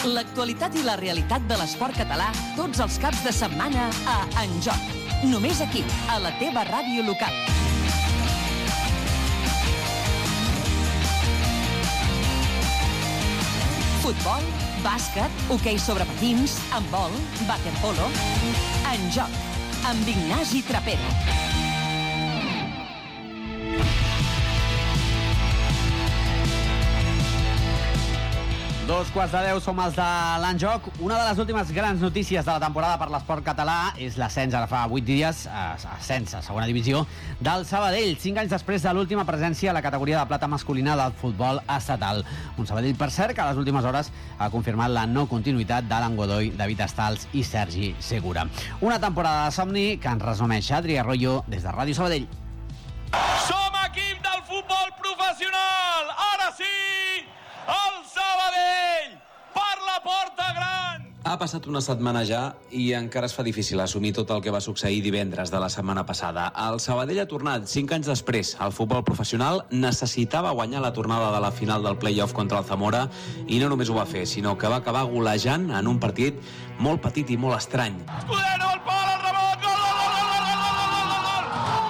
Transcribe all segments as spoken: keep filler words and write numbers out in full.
L'actualitat i la realitat de l'esport català tots els caps de setmana a En Joc. Només aquí, a la teva ràdio local. Futbol, bàsquet, hoquei sobre patins, handbol, waterpolo. En Joc, amb Ignasi Trapero. Dos quarts de deu som els de l'Enjoc. Una de les últimes grans notícies de la temporada per l'esport català és l'ascens, ara fa vuit dies, ascens a segona divisió, del Sabadell, cinc anys després de l'última presència a la categoria de plata masculina del futbol estatal. Un Sabadell, per cert, que a les últimes hores ha confirmat la no continuïtat d'Alan Godoy, David Estals i Sergi Segura. Una temporada de somni que ens resumeix Adri Arroyo des de Ràdio Sabadell. Som equip del futbol professional! Ara sí! El Sabadell per la porta gran! Ha passat una setmana ja i encara es fa difícil assumir tot el que va succeir divendres de la setmana passada. El Sabadell ha tornat cinc anys després al futbol professional, necessitava guanyar la tornada de la final del play-off contra el Zamora i no només ho va fer, sinó que va acabar golejant en un partit molt petit i molt estrany. Escudero, el pal, el rebot, gol, gol, gol, gol, gol, gol, gol, gol, gol,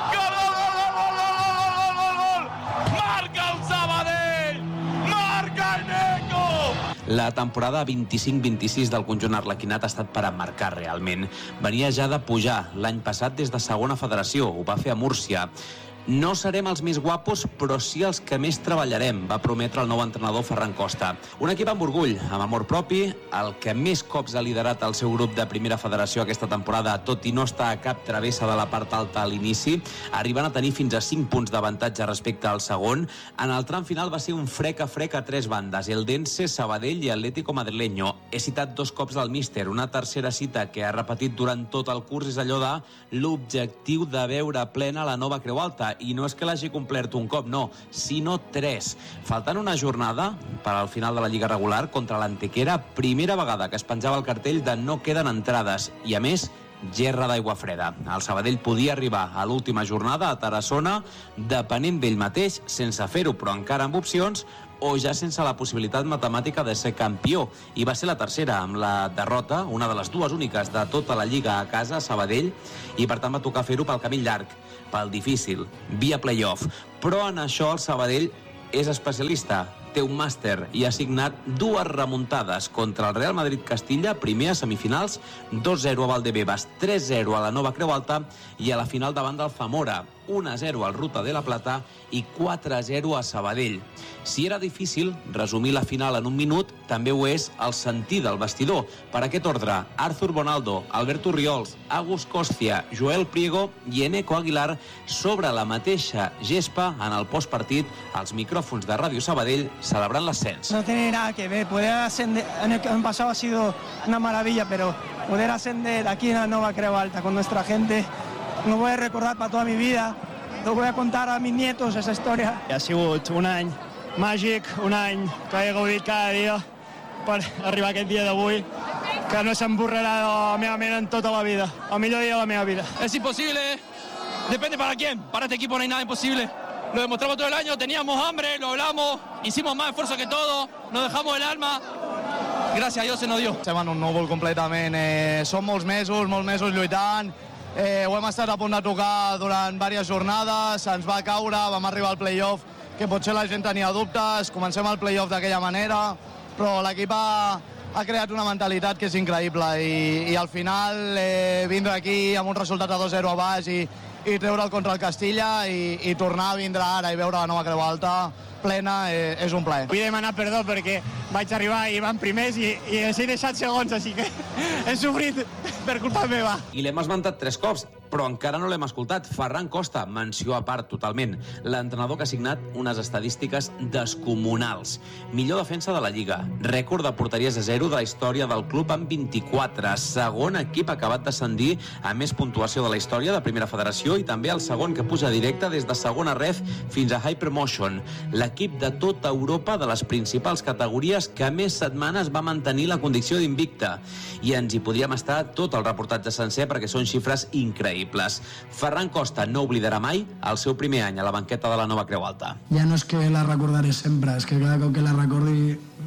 marca el Sabadell, marca el Neco! La temporada vint-i-cinc vint-i-sis del conjunt arlequinat ha estat per emmarcar realment. Venia ja de pujar l'any passat des de segona federació, ho va fer a Múrcia. No serem els més guapos, però sí els que més treballarem, va prometre el nou entrenador Ferran Costa. Un equip amb orgull, amb amor propi, el que més cops ha liderat el seu grup de primera federació aquesta temporada, tot i no estar a cap travessa de la part alta a l'inici, arribant a tenir fins a cinc punts d'avantatge respecte al segon. En el tram final va ser un frec a frec a tres bandes, Eldense, Sabadell i Atlético Madrileño. He citat dos cops del míster, una tercera cita que ha repetit durant tot el curs és allò de l'objectiu de veure plena la nova Creu Alta. I no és que l'hagi complert un cop, no, sinó tres. Faltant una jornada per al final de la Lliga regular contra l'Antequera, primera vegada que es penjava el cartell de no queden entrades i, a més, gerra d'aigua freda. El Sabadell podia arribar a l'última jornada a Tarassona depenent d'ell mateix, sense fer-ho, però encara amb opcions, o ja sense la possibilitat matemàtica de ser campió. I va ser la tercera, amb la derrota, una de les dues úniques de tota la Lliga a casa, a Sabadell, i per tant va tocar fer-ho pel camí llarg, pel difícil, via play-off. Però en això el Sabadell és especialista, té un màster i ha signat dues remuntades contra el Real Madrid-Castilla, primer a semifinals, dos zero a Valdebebas, tres zero a la Nova Creu Alta i a la final davant del Zamora, un a zero al Ruta de la Plata i quatre a zero a Sabadell. Si era difícil resumir la final en un minut, també ho és el sentir del vestidor. Per aquest ordre, Arthur Bonaldo, Alberto Riols, Agus Costia, Joel Priego i Eneco Aguilar sobre la mateixa gespa en el postpartit als micròfons de Ràdio Sabadell celebrant l'ascens. No tiene nada que ver, poder ascender, en el año pasado ha sido una maravilla, pero poder ascender aquí en la Nova Creu Alta con nuestra gente, lo voy a recordar para toda mi vida, lo voy a contar a mis nietos esa historia. Ha sigut un any màgic, un any que he gaudit cada dia per arribar a aquest dia d'avui, que no se'm borrarà de la meva ment en tota la vida, el millor dia de la meva vida. Es imposible, depende para quién, para este equipo no hay nada imposible. Lo demostramos todo el año, teníamos hambre, lo hablamos, hicimos más esfuerzo que todo, nos dejamos el alma, gràcies a Dios se nos dio. Estem en un núvol completament, eh, som molts mesos, molts mesos lluitant, eh, ho hem estat a punt de tocar durant diverses jornades, ens va caure, vam arribar al play-off, que potser la gent tenia dubtes, comencem el play-off d'aquella manera, però l'equip ha, ha creat una mentalitat que és increïble i, i al final eh, vindre aquí amb un resultat de dos zero a baix i, i treure'l contra el Castilla i, i tornar a vindre ara i veure la Nova Creu Alta plena eh, és un plaer. Vull demanar perdó perquè vaig arribar i van primers i, i els he deixat segons, així que he sofrit per culpa meva. I l'hem esmentat tres cops, però encara no l'hem escoltat. Ferran Costa, menció a part totalment. L'entrenador que ha signat unes estadístiques descomunals. Millor defensa de la Lliga, rècord de porteries a zero de la història del club amb vint-i-quatre, segon equip acabat d'ascendir a més puntuació de la història de Primera Federació i també el segon que puja directe des de segona ref fins a High Promotion. L'equip de tota Europa de les principals categories que més setmanes va mantenir la condició d'invicta. I ens hi podríem estar tot el reportatge sencer perquè són xifres increïbles. Ferran Costa no oblidarà mai el seu primer any a la banqueta de la Nova Creu Alta. Ja no és que la recordaré sempre, és que cada cop que la recordi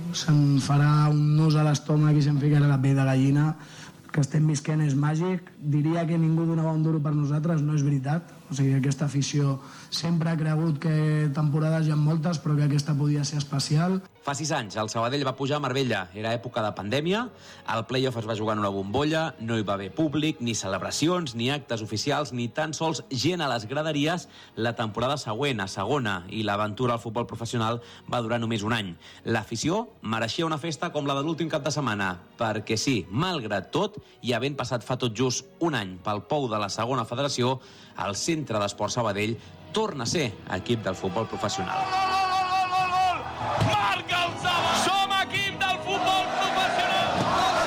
se'n farà un nus a l'estómac i se'n ficarà la pell de gallina. Que estem visquent és màgic. Diria que ningú donava un duro per nosaltres, no és veritat. O sigui, aquesta afició sempre ha cregut que temporades hi ha moltes, però que aquesta podia ser especial. Fa sis anys, el Sabadell va pujar a Marbella. Era època de pandèmia, el play-off es va jugar en una bombolla, no hi va haver públic, ni celebracions, ni actes oficials, ni tan sols gent a les graderies. La temporada següent, a segona, i l'aventura al futbol professional va durar només un any. L'afició mereixia una festa com la de l'últim cap de setmana, perquè sí, malgrat tot, i havent passat fa tot just un any pel pou de la segona federació, el Centre d'Esport Sabadell torna a ser equip del futbol professional. Marca el Sabadell! Som equip del futbol professional!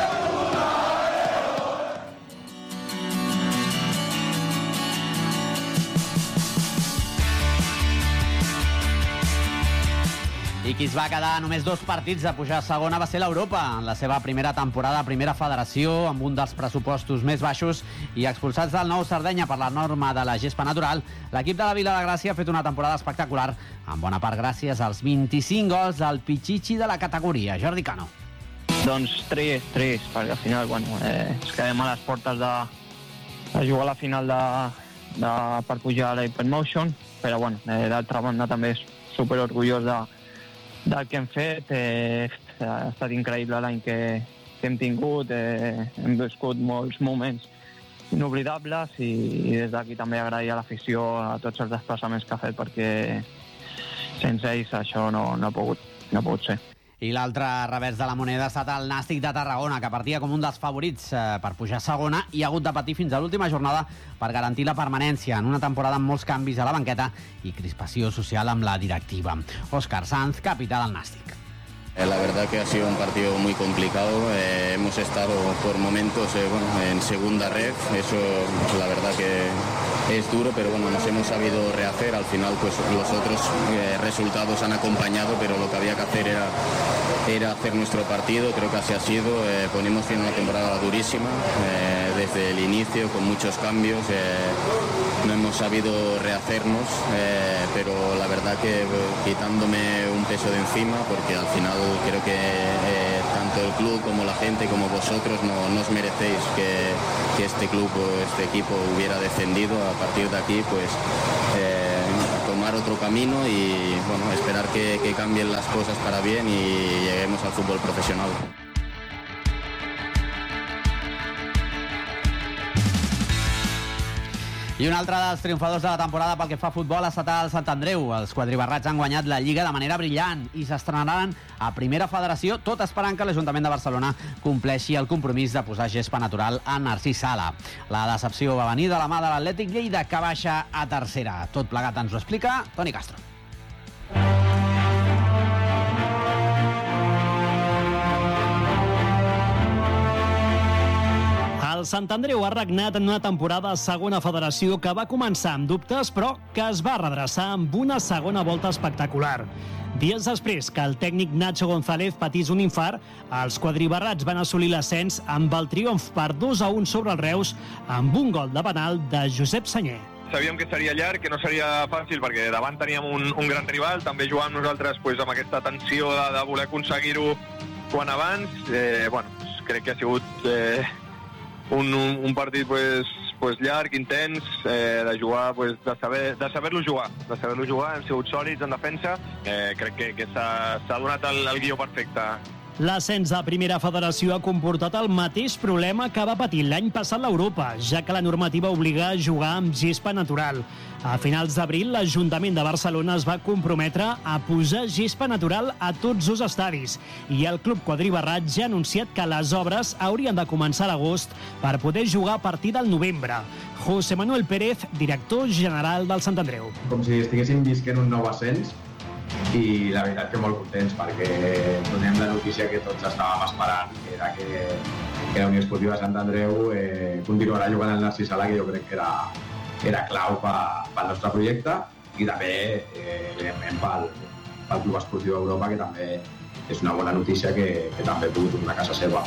I qui es va quedar només dos partits de pujar a segona va ser l'Europa, en la seva primera temporada a primera federació, amb un dels pressupostos més baixos i expulsats del Nou Sardenya per la norma de la gespa natural. L'equip de la Vila de Gràcia ha fet una temporada espectacular, en bona part gràcies als vint-i-cinc gols del Pichichi de la categoria. Jordi Cano. Doncs tres, tres, perquè al final, bueno, eh, ens quedem a les portes de, de jugar a la final de, de, per pujar a la Hypermotion, però bueno, eh, d'altra banda també és superorgullós de del que hem fet. Eh, ha estat increïble l'any que, que hem tingut, eh, hem viscut molts moments inoblidables i, i des d'aquí també agrair a l'afició a tots els desplaçaments que ha fet, perquè sense ells això no, no, ha pogut, no ha pogut ser. I l'altre revers de la moneda ha estat el Nàstic de Tarragona, que partia com un dels favorits eh, per pujar a segona i ha hagut de patir fins a l'última jornada per garantir la permanència en una temporada amb molts canvis a la banqueta i crispació social amb la directiva. Òscar Sanz, capità del Nàstic. La verdad que ha sido un partido muy complicado, eh, hemos estado por momentos eh, bueno, en segunda red, eso la verdad que es duro, pero bueno, nos hemos sabido rehacer, al final pues los otros eh, resultados han acompañado, pero lo que había que hacer era, era hacer nuestro partido, creo que así ha sido, eh, ponemos fin a una temporada durísima, eh, desde el inicio con muchos cambios, eh, no hemos sabido rehacernos, eh, pero la verdad que eh, quitándome un peso de encima, porque al final creo que eh, tanto el club como la gente como vosotros no, no os merecéis que, que este club o este equipo hubiera descendido. A partir de aquí pues eh, tomar otro camino y bueno, esperar que, que cambien las cosas para bien y lleguemos al fútbol profesional. I un altre dels triomfadors de la temporada pel que fa a futbol ha estat el Sant Andreu. Els quadribarrats han guanyat la Lliga de manera brillant i s'estrenaran a Primera Federació, tot esperant que l'Ajuntament de Barcelona compleixi el compromís de posar gespa natural a Narcís Sala. La decepció va venir de la mà de l'Atlètic Lleida, que baixa a tercera. Tot plegat ens ho explica Toni Castro. El Sant Andreu ha regnat en una temporada a segona federació que va començar amb dubtes, però que es va redreçar amb una segona volta espectacular. Dies després que el tècnic Nacho González patís un infart, els quadribarrats van assolir l'ascens amb el triomf per dos a un sobre el Reus amb un gol de penal de Josep Sanyer. Sabíem que seria llarg, que no seria fàcil, perquè davant teníem un, un gran rival, també jugàvem nosaltres pues, amb aquesta tensió de, de voler aconseguir-ho quan abans. Eh, bueno, crec que ha sigut eh, un, un, un partit pues, pues, llarg, intens, eh, de jugar, pues, de saber de saber-lo jugar, de saber-lo jugar, hem sigut sòlids en defensa, eh, crec que, que s'ha donat el, el guió perfecte. L'ascens a Primera Federació ha comportat el mateix problema que va patir l'any passat l'Europa, ja que la normativa obliga a jugar amb gespa natural. A finals d'abril, l'Ajuntament de Barcelona es va comprometre a posar gespa natural a tots els estadis i el Club Quadribarrat ja ha anunciat que les obres haurien de començar a l'agost per poder jugar a partir del novembre. José Manuel Pérez, director general del Sant Andreu. Com si estiguéssim visquent un nou ascens, i la veritat que molt contents perquè donem la notícia que tots estàvem esperant, que era que, que la Unió Esportiva Sant Andreu eh, continuarà jugant al Narcís Sala, que jo crec que era, era clau pel nostre projecte i també eh, evidentment pel, pel Club Esportiu d'Europa, que també és una bona notícia que, que també ha pogut tornar a casa seva.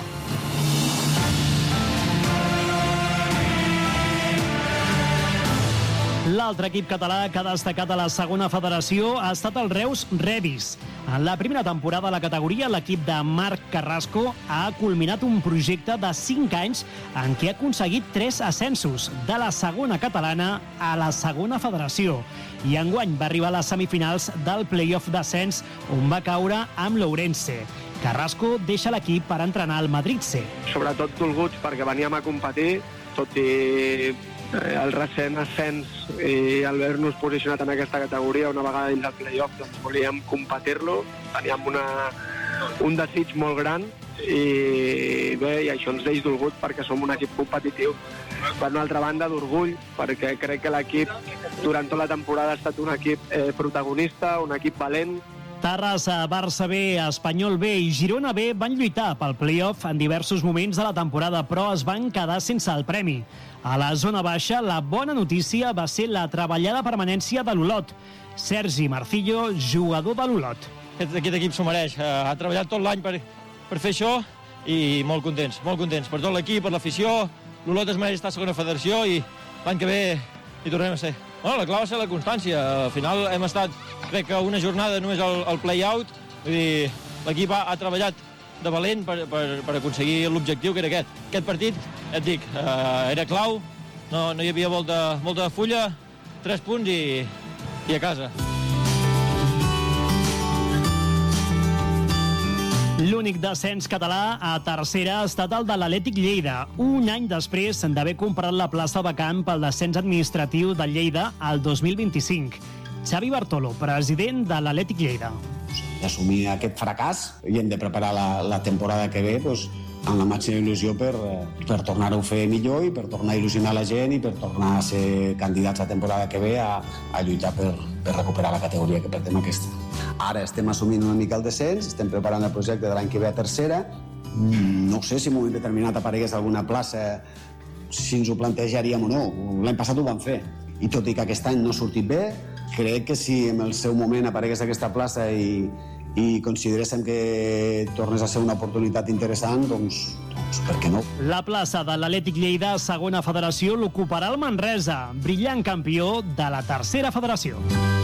L'altre equip català que ha destacat a la segona federació ha estat el Reus Revis. En la primera temporada de la categoria, l'equip de Marc Carrasco ha culminat un projecte de cinc anys en què ha aconseguit tres ascensos de la segona catalana a la segona federació. I enguany va arribar a les semifinals del play-off d'ascens, on va caure amb l'Ourense. Carrasco deixa l'equip per entrenar al Madrid C. Sobretot dolguts perquè veníem a competir, tot i el recent ascens i el haver-nos posicionat en aquesta categoria una vegada dins del play-off, doncs volíem competir-lo, teníem una, un desig molt gran i bé, i això ens deix dolgut perquè som un equip competitiu. Per una altra banda, d'orgull, perquè crec que l'equip durant tota la temporada ha estat un equip eh, protagonista, un equip valent. Terrassa, Barça B, Espanyol B i Girona B van lluitar pel play-off en diversos moments de la temporada, però es van quedar sense el premi. A la zona baixa, la bona notícia va ser la treballada permanència de l'Olot. Sergi Marcillo, jugador de l'Olot. Aquest, aquest equip s'ho mereix. Ha treballat tot l'any per, per fer això i molt contents, molt contents. Per tot l'equip, per l'afició, l'Olot es mereix estar a segona federació i l'any que ve hi tornem a ser. Bueno, la clau va ser la constància. Al final hem estat, crec que una jornada només al, al play-out. Vull dir, l'equip ha, ha treballat de valent per, per, per aconseguir l'objectiu que era aquest. Aquest partit, ja et dic, eh, era clau, no, no hi havia molta, molta fulla, tres punts i, i a casa. L'únic descens català a tercera ha estat el de l'Atlètic Lleida, un any després d'haver comprat la plaça vacant pel descens administratiu de Lleida al dos mil vint-i-cinc. Xavi Bartolo, president de l'Atlètic Lleida. Assumir aquest fracàs i hem de preparar la, la temporada que ve doncs, amb la màxima il·lusió per, per tornar-ho a fer millor i per tornar a il·lusionar la gent i per tornar a ser candidats la temporada que ve a, a lluitar per, per recuperar la categoria que perdem aquesta. Ara estem assumint una mica el descens, estem preparant el projecte de l'any que ve a tercera. No sé si en un moment determinat aparegués alguna plaça, si ens ho plantejaríem o no. L'any passat ho vam fer. I tot i que aquest any no ha sortit bé, crec que si en el seu moment aparegués aquesta plaça i, i consideréssim que tornés a ser una oportunitat interessant, doncs, doncs per què no? La plaça de l'Atlètic Lleida, segona federació, l'ocuparà el Manresa, brillant campió de la tercera federació.